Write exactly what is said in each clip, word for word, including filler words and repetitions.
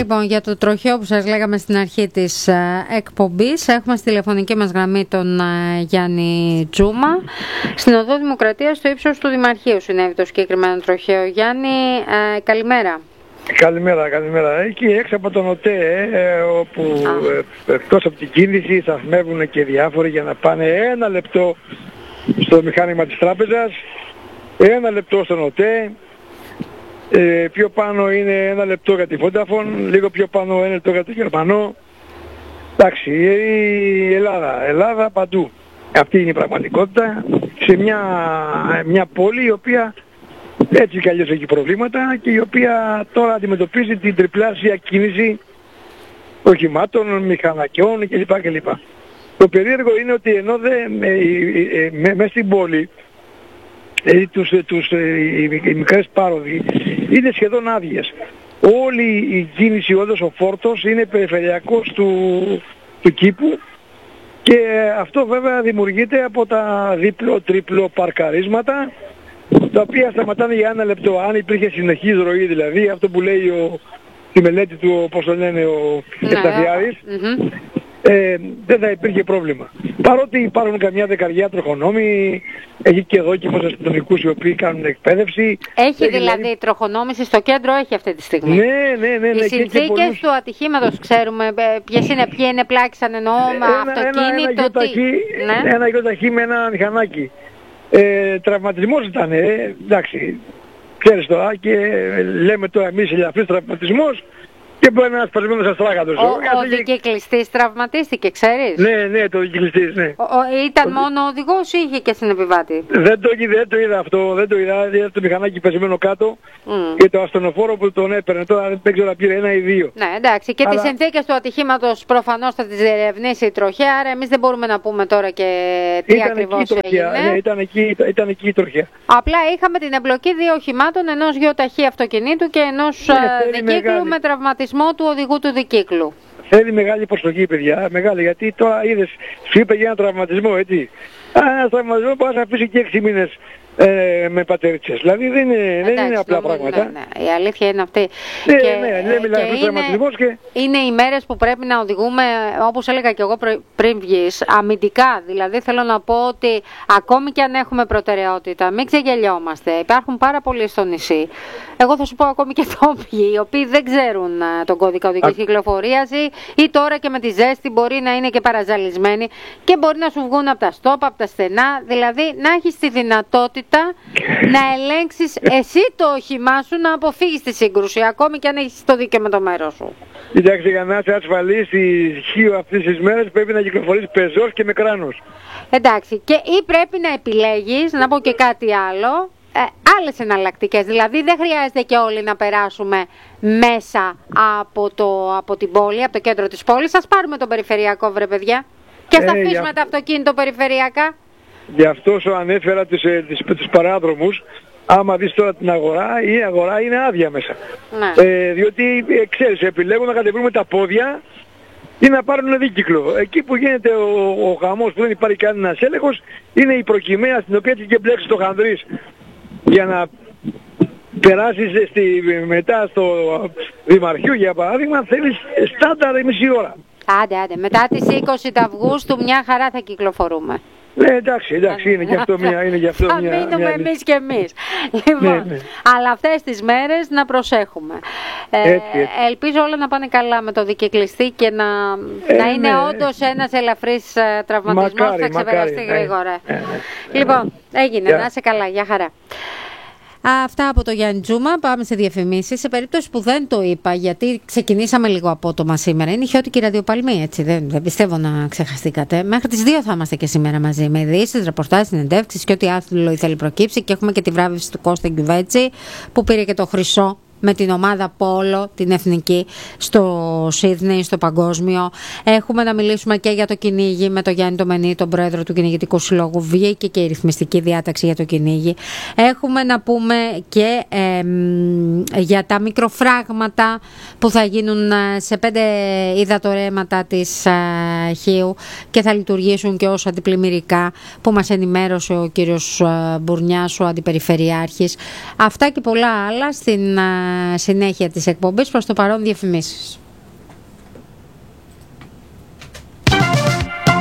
Λοιπόν, για το τροχαίο που σας λέγαμε στην αρχή της ε, εκπομπής, έχουμε στη τηλεφωνική μας γραμμή τον ε, Γιάννη Τζούμα. Στην Οδό Δημοκρατίας, στο ύψος του Δημαρχείου συνέβη το συγκεκριμένο τροχαίο. Γιάννη, ε, καλημέρα. Καλημέρα, καλημέρα. Εκεί έξω από τον ΟΤΕ, ε, όπου ε, εκτός από την κίνηση σταθμεύουν και διάφοροι για να πάνε ένα λεπτό στο μηχάνημα της τράπεζας, ένα λεπτό στον ΟΤΕ, ε, πιο πάνω είναι ένα λεπτό για τη Vodafone, λίγο πιο πάνω ένα λεπτό για το Γερμανό. Εντάξει, η Ελλάδα, Ελλάδα παντού. Αυτή είναι η πραγματικότητα σε μια, μια πόλη η οποία έτσι κι αλλιώς έχει προβλήματα και η οποία τώρα αντιμετωπίζει την τριπλάσια κίνηση οχημάτων, μηχανακιών κλπ. κλπ. Το περίεργο είναι ότι ενώ δεν μέσα στην πόλη ε, τους, τους, ε, οι, οι μικρές πάροδοι είναι σχεδόν άδειες. Όλη η κίνηση, όλος ο φόρτος είναι περιφερειακός του, του κήπου και αυτό βέβαια δημιουργείται από τα δίπλο-τρίπλο παρκαρίσματα, τα οποία σταματάνε για ένα λεπτό. Αν υπήρχε συνεχής ροή, δηλαδή αυτό που λέει ο, τη μελέτη του, όπως το λένε, ο Ευσταθιάδης, mm-hmm. ε, δεν θα υπήρχε πρόβλημα. Παρότι υπάρχουν καμιά δεκαριά τροχονόμοι, έχει και δόκιμους αστυνομικούς οι οποίοι κάνουν εκπαίδευση. Έχει, έχει δηλαδή, δηλαδή τροχονόμηση στο κέντρο, έχει αυτή τη στιγμή. Ναι, ναι, ναι. ναι Οι συνθήκες πολλούς... του ατυχήματος ξέρουμε ποιες είναι, ποιοι είναι πλάξαν, εννοώ με αυτοκίνητο. Ένα, ένα, ένα, ένα γιοταχή με ένα μηχανάκι. Ε, τραυματισμός ήταν, ε, εντάξει, ξέρεις τώρα, και λέμε τώρα εμείς ελαφρύς τραυματισμός και μπορεί να είναι σπασμένος αστράγατος. Ο, ο, ο δικυκλιστής τραυματίστηκε, ξέρεις? Ναι, ναι, το δικυκλιστής, ναι. Ο, ο, ήταν ο, μόνο ο οδηγός ή είχε και συνεπιβάτη? Δεν το, δεν το είδα αυτό, δεν το είδα, είδα το μηχανάκι πεσμένο κάτω mm. και το ασθενοφόρο που τον έπαιρνε, τώρα δεν ξέρω να πήρε ένα ή δύο. Ναι, εντάξει, και αλλά... τις συνθήκες του ατυχήματος προφανώς θα τις διερευνήσει η τροχέα, άρα εμείς δεν μπορούμε να πούμε τώρα και τι ήταν ακριβώς εκεί έγινε. Ναι, ήταν εκεί, ήταν εκεί η τροχέα. Απλά είχαμε την εμπλοκή δύο οχημάτων, ενός γεωταχή αυτοκινήτου και ενός ναι, δικύκλου με τραυματισμό του οδηγού του δικύκλου. Θέλει μεγάλη προσοχή, παιδιά, μεγάλη, γιατί τώρα είδες, σου είπε για ένα τραυματισμό, έτσι. Ένα τραυματισμό που θα αφήσει και έξι μήνες ε, με πατέριτσες. Δηλαδή δεν είναι, εντάξει, δεν είναι απλά νομίζω, πράγματα. Ναι, ναι. Η αλήθεια είναι αυτή. Ναι, και, ναι, ναι, μιλάμε για τραυματισμός και... Είναι οι μέρες που πρέπει να οδηγούμε, όπως έλεγα και εγώ πριν βγεις, αμυντικά. Δηλαδή θέλω να πω ότι ακόμη και αν έχουμε προτεραιότητα, μην ξεγελιόμαστε. Υπάρχουν πάρα πολλοί στο νησί. Εγώ θα σου πω ακόμη και τόπιοι, οι οποίοι δεν ξέρουν τον κώδικα οδικής κυκλοφορίας ή τώρα και με τη ζέστη μπορεί να είναι και παραζαλισμένοι και μπορεί να σου βγουν από τα στόπ, από τα στενά. Δηλαδή να έχεις τη δυνατότητα να ελέγξεις εσύ το όχημά σου, να αποφύγεις τη σύγκρουση, ακόμη και αν έχεις το δίκαιο με το μέρος σου. Κοιτάξτε, για να είσαι ασφαλής στη Χίο αυτές τις μέρες πρέπει να κυκλοφορείς πεζός και με κράνος. Εντάξει, και ή πρέπει να επιλέγεις, να πω και κάτι άλλο, ε, άλλες εναλλακτικές. Δηλαδή δεν χρειάζεται και όλοι να περάσουμε μέσα από, το, από την πόλη, από το κέντρο της πόλης. Ας πάρουμε τον περιφερειακό, βρε παιδιά, και θα ε, αφήσουμε για... τα αυτοκίνητα περιφερειακά. Γι' αυτό σου ανέφερα τους, ε, τους, τους παράδρομους. Άμα δεις τώρα την αγορά, η αγορά είναι άδεια μέσα. Ναι. Ε, διότι ε, ξέρεις, επιλέγουν να κατεβούν τα πόδια ή να πάρουν δίκυκλο. Εκεί που γίνεται ο, ο χαμός που δεν υπάρχει κανένας έλεγχος είναι η προκυμαία στην οποία έτσι και μπλέξεις το χανδρής για να περάσεις στη, μετά στο Δημαρχείο για παράδειγμα θέλεις στάνταρ μισή ώρα. Άντε, άντε, μετά τις είκοσι Αυγούστου μια χαρά θα κυκλοφορούμε. Ναι, εντάξει, εντάξει, είναι και αυτό μια... Είναι και αυτό θα μια, μείνουμε μια... εμείς και εμείς. Λοιπόν, ναι, ναι. Αλλά αυτές τις μέρες να προσέχουμε. Έτσι, έτσι. Ε, ελπίζω όλα να πάνε καλά με το δικυκλιστή και να, ε, να είναι ναι, όντως ναι. ένας ελαφρύς uh, τραυματισμός που θα ξεπεραστεί μακάρι, γρήγορα. Ναι, ναι, ναι. Λοιπόν, έγινε, yeah. να είσαι καλά, για χαρά. Αυτά από το Γιάννη Τζούμα. Πάμε σε διαφημίσεις. Σε περίπτωση που δεν το είπα, γιατί ξεκινήσαμε λίγο απότομα σήμερα, είναι χιώτικη ραδιοπαλμή, έτσι. Δεν, δεν πιστεύω να ξεχαστήκατε. Μέχρι τις δύο θα είμαστε και σήμερα μαζί με ειδήσεις, ρεπορτάζ, συνεντεύξεις και ό,τι άθλιο ήθελε προκύψει. Και έχουμε και τη βράβευση του Κώστα Γκιουβέτσι που πήρε και το χρυσό με την ομάδα Πόλο, την εθνική, στο Σίδνεϊ, στο παγκόσμιο. Έχουμε να μιλήσουμε και για το κυνήγι με τον Γιάννη Τομενή, τον πρόεδρο του Κυνηγητικού Συλλόγου. Βγήκε και η ρυθμιστική διάταξη για το κυνήγι. Έχουμε να πούμε και ε, για τα μικροφράγματα που θα γίνουν σε πέντε υδατορέματα της ε, Χίου και θα λειτουργήσουν και ως αντιπλημμυρικά, που μας ενημέρωσε ο κύριος Μπουρνιάς, ο Αντιπεριφερειάρχης. Αυτά και πολλά άλλα στην συνέχεια της εκπομπής. Προς το παρόν διαφημίσεις.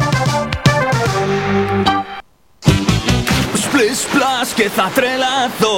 Σπλες πλάς και θα τρελαθώ.